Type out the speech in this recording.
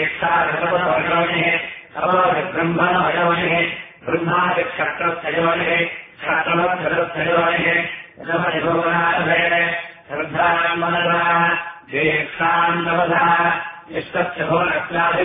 ब्रह्मणोयोनिः ब्रह्मादिक्षत्रस्थयोनिः क्षत्रवत्सरस्थयोनिः श्रद्धाम् मनसा दीक्षाम् नवधा इष्टस्य भुवनस्यादि